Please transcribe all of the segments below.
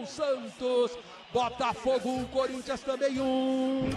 Newton Santos. Botafogo 1, Corinthians também 1.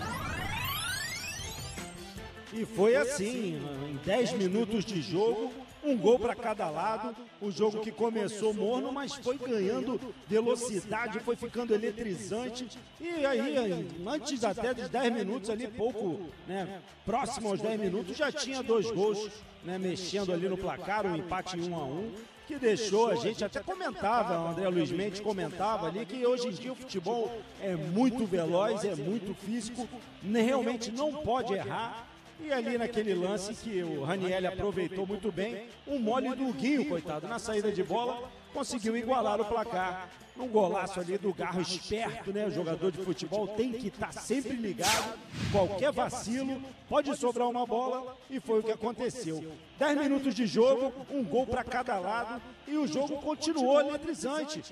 E foi assim, em 10 minutos de jogo, um gol para cada lado. O jogo que começou morno, mas foi ganhando velocidade, foi ficando eletrizante. E aí, antes até dos 10 minutos ali, pouco, né, próximo aos 10 minutos, já tinha 2 gols, né, mexendo ali no placar, um empate 1-1, que deixou a gente, até comentava, o André Luiz Mendes comentava ali, que hoje em dia o futebol é muito veloz, é muito físico, realmente não pode errar. E ali naquele lance que o Ranieri aproveitou muito bem, um mole do Guinho, coitado, na saída de bola, conseguiu igualar o placar. Um golaço ali do Garro esperto, né? O jogador de futebol tem que estar sempre ligado. Qualquer vacilo, pode sobrar uma bola, e foi o que aconteceu. 10 minutos de jogo, um gol para cada lado, e o jogo continuou eletrizante.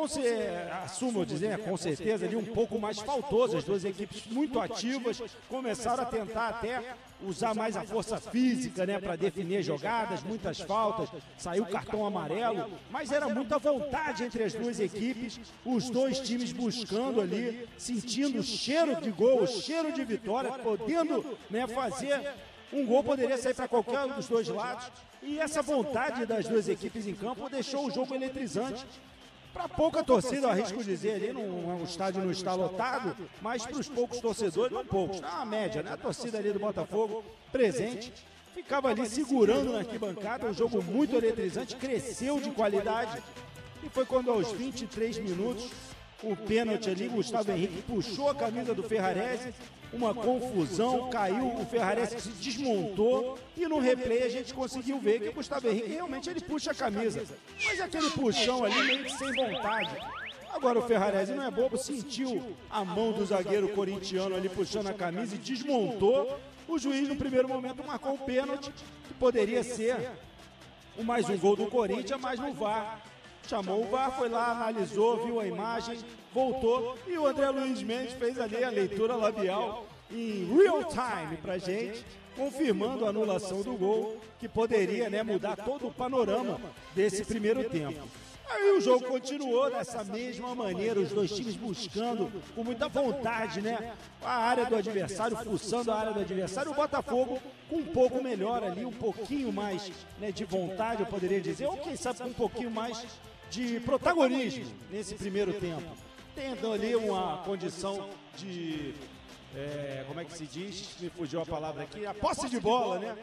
Assumo dizer, com certeza, ali um pouco mais faltoso, as duas equipes muito ativas, começaram a tentar até usar mais a força física, né, para definir jogadas, muitas faltas, saiu cartão amarelo, mas era muita vontade entre as duas equipes, os dois times buscando ali, sentindo o cheiro de gol, o cheiro de vitória, podendo, né, fazer um gol, poderia sair para qualquer um dos dois lados, e essa vontade das duas equipes em campo deixou o jogo eletrizante. Para pouca torcida, eu arrisco dizer, ali o estádio não está lotado, mas para os poucos torcedores, não poucos, na média, né? A torcida ali do Botafogo presente, ficava ali segurando na arquibancada, um jogo muito eletrizante, cresceu de qualidade, e foi quando aos 23 minutos, o pênalti ali, Gustavo Henrique puxou a camisa do Ferrarese, uma confusão, caiu, o Ferrarese se desmontou, e no replay a gente conseguiu ver que o Gustavo Henrique realmente ele puxa a camisa, mas aquele puxão ali meio que sem vontade. Agora o Ferrarese não é bobo, sentiu a mão do zagueiro corintiano ali puxando a camisa e desmontou. O juiz no primeiro momento marcou o pênalti, que poderia ser mais um gol do Corinthians, mas no VAR. Chamou o VAR, foi lá, analisou, viu a imagem, voltou, e o André Luiz Mendes fez ali a leitura labial em real time pra gente, confirmando a anulação do gol, que poderia, né, mudar todo o panorama desse primeiro tempo. Aí o jogo continuou dessa mesma maneira, os dois times buscando com muita vontade, né, a área do adversário, fuçando a área do adversário, o Botafogo com um pouco melhor ali, um pouquinho mais, né, de vontade, eu poderia dizer, ou quem sabe com um pouquinho mais de protagonismo nesse primeiro tempo. Tendo ali uma condição de, como é que se diz? Me fugiu a palavra aqui, a posse de bola, né?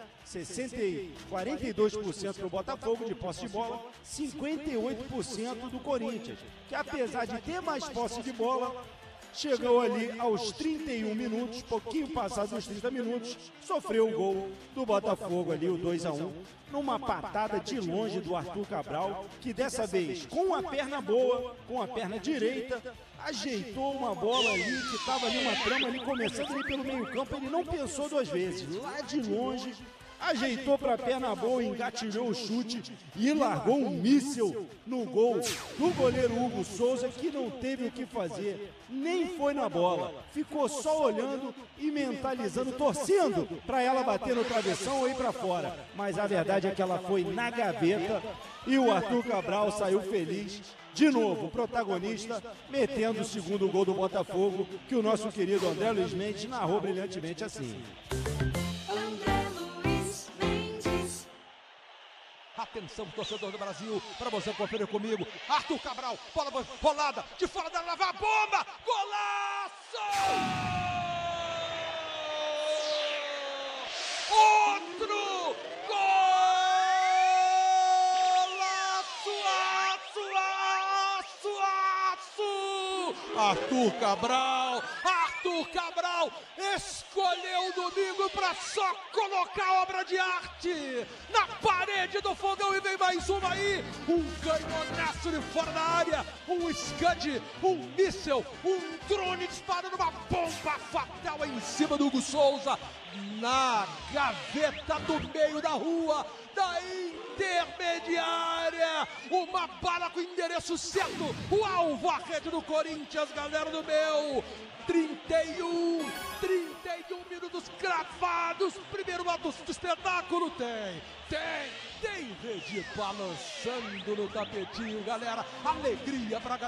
42% para o Botafogo de posse de bola, 58% do Corinthians, que apesar de ter mais posse de bola, chegou ali aos 31 minutos, pouquinho passados os 30 minutos, sofreu o gol do Botafogo ali, o 2-1, numa patada de longe do Arthur Cabral, que dessa vez, com a perna boa, com a perna direita, ajeitou uma bola ali, que estava ali uma trama ali, começando ali pelo meio campo, ele não pensou 2 vezes, lá de longe, ajeitou para a perna boa, engatilhou o chute e largou um míssil no gol do goleiro Hugo Souza, que não teve o que fazer, nem foi na bola, ficou só olhando e mentalizando, torcendo para ela bater no travessão ou ir para fora, mas a verdade é que ela foi na gaveta e o Arthur Cabral saiu feliz. De novo, o protagonista metendo o segundo gol do Botafogo, que o nosso querido André Luiz Mendes narrou brilhantemente assim. Atenção, torcedor do Brasil, para você conferir comigo. Arthur Cabral, bola rolada, de fora da lava, a bomba, golaço! Outro golaço, Arthur Cabral, escolheu o domingo para só colocar obra de arte na parede do fogão, e vem mais uma aí, um canhonaço de fora da área, um Scud, um míssel, um drone disparando uma bomba fatal em cima do Hugo Souza, na gaveta do meio da rua, da intermediária, uma bala com o endereço certo, o alvo, a rede do Corinthians, galera do meu, 31 minutos cravados, primeiro lado do espetáculo, tem rede balançando no tapetinho, galera, alegria pra galera.